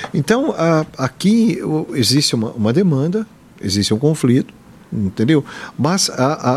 Então, aqui existe uma demanda, existe um conflito, entendeu? Mas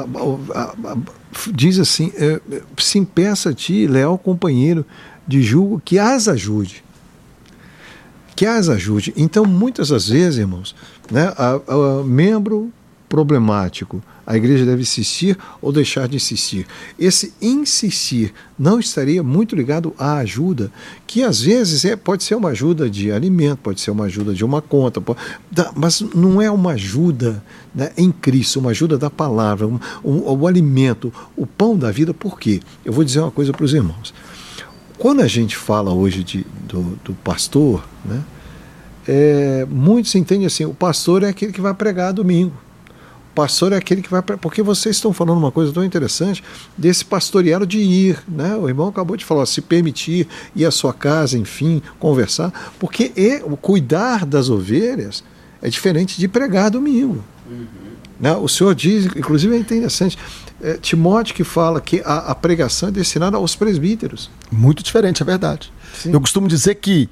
diz assim, se peça a ti, leal companheiro de julgo, que as ajude. Que as ajude. Então, muitas das vezes, irmãos, né, membro problemático, a igreja deve insistir ou deixar de insistir. Esse insistir não estaria muito ligado à ajuda, que às vezes pode ser uma ajuda de alimento, pode ser uma ajuda de uma conta, mas não é uma ajuda, né, em Cristo, uma ajuda da palavra, o alimento, o pão da vida. Por quê? Eu vou dizer uma coisa para os irmãos. Quando a gente fala hoje do pastor, né, muitos entendem assim, o pastor é aquele que vai pregar domingo. O pastor é aquele que vai... Porque vocês estão falando uma coisa tão interessante desse pastoreado de ir, né? O irmão acabou de falar, se permitir ir à sua casa, enfim, conversar, porque o cuidar das ovelhas é diferente de pregar domingo. Uhum. Né? O Senhor diz, inclusive é interessante, Timóteo que fala que a pregação é destinada aos presbíteros. Muito diferente, é verdade. Sim. Eu costumo dizer que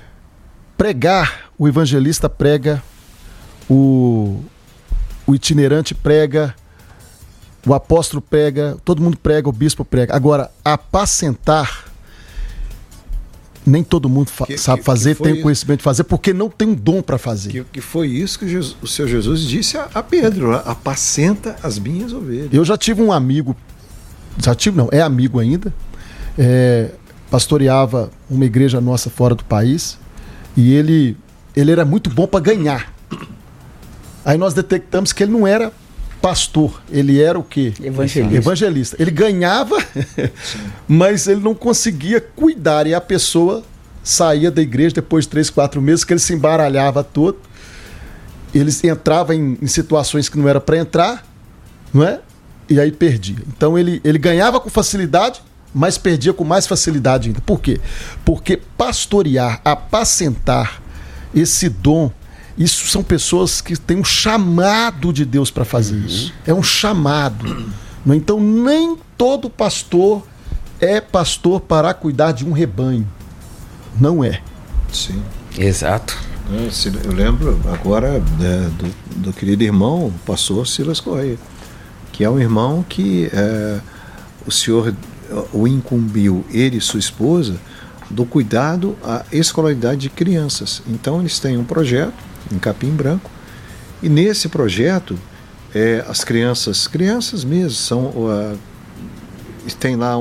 o evangelista prega, o itinerante prega, o apóstolo prega, todo mundo prega, o bispo prega. Agora, apacentar, nem todo mundo sabe fazer, tem o conhecimento de fazer, porque não tem um dom para fazer. Que foi isso que o Senhor Jesus disse a Pedro, apacenta as minhas ovelhas. Eu já tive um amigo, é amigo ainda, pastoreava uma igreja nossa fora do país, e ele era muito bom para ganhar. Aí nós detectamos que ele não era pastor, ele era o quê? Evangelista. Ele ganhava, mas ele não conseguia cuidar, e a pessoa saía da igreja depois de 3, 4 meses, que ele se embaralhava todo, ele entrava em situações que não era para entrar, não é? E aí perdia. Então ele ganhava com facilidade, mas perdia com mais facilidade ainda. Por quê? Porque pastorear, apacentar, esse dom, isso são pessoas que têm um chamado de Deus para fazer isso. É um chamado. Então, nem todo pastor é pastor para cuidar de um rebanho. Não é. Sim. Exato. Eu lembro agora do querido irmão, o pastor Silas Correia, que é um irmão que o Senhor o incumbiu, ele e sua esposa, do cuidado à escolaridade de crianças. Então, eles têm um projeto em Capim Branco, e nesse projeto as crianças mesmo tem lá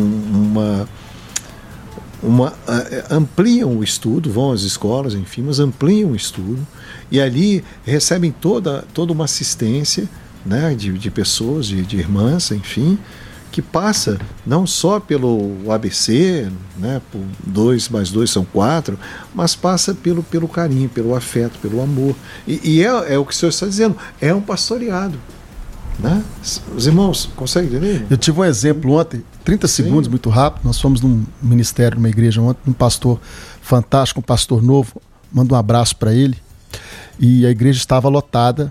ampliam o estudo, vão às escolas, enfim, mas ampliam o estudo, e ali recebem toda uma assistência, né, de pessoas, de irmãs, enfim, que passa não só pelo ABC, né, por 2 mais 2 são 4, mas passa pelo carinho, pelo afeto, pelo amor. E é o que o senhor está dizendo, é um pastoreado. Né? Os irmãos conseguem entender? Eu tive um exemplo ontem, 30 segundos, muito rápido. Nós fomos num ministério, numa igreja ontem, um pastor fantástico, um pastor novo. Manda um abraço para ele. E a igreja estava lotada,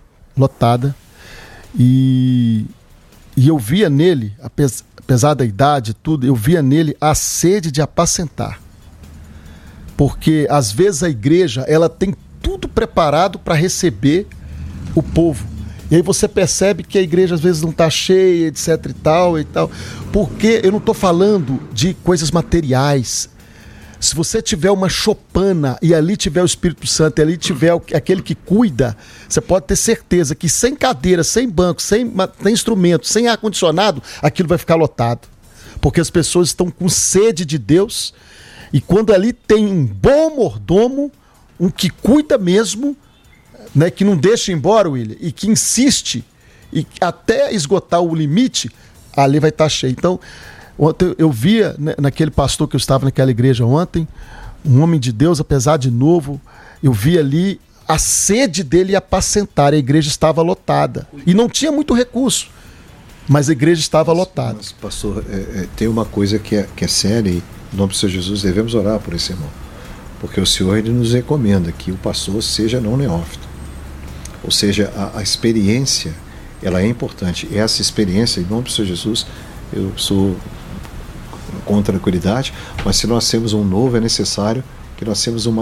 e eu via nele, apesar da idade e tudo, eu via nele a sede de apacentar. Porque às vezes a igreja, ela tem tudo preparado para receber o povo. E aí você percebe que a igreja às vezes não está cheia, etc e tal. Porque eu não estou falando de coisas materiais. Se você tiver uma choupana e ali tiver o Espírito Santo, e ali tiver aquele que cuida, você pode ter certeza que sem cadeira, sem banco, sem instrumento, sem ar-condicionado, aquilo vai ficar lotado. Porque as pessoas estão com sede de Deus, e quando ali tem um bom mordomo, um que cuida mesmo, né, que não deixa ir embora, William, e que insiste, e até esgotar o limite, ali vai estar cheio. Então, ontem eu via, né, naquele pastor que eu estava naquela igreja ontem, um homem de Deus, apesar de novo, eu vi ali a sede dele apacentar. A igreja estava lotada. E não tinha muito recurso, mas a igreja estava lotada. Mas, pastor, tem uma coisa que é séria, e em nome do Senhor Jesus devemos orar por esse irmão. Porque o Senhor, ele nos recomenda que o pastor seja não neófito. Ou seja, a experiência, ela é importante. E essa experiência, em nome do Senhor Jesus, eu sou com tranquilidade, mas se nós temos um novo, é necessário que nós temos uma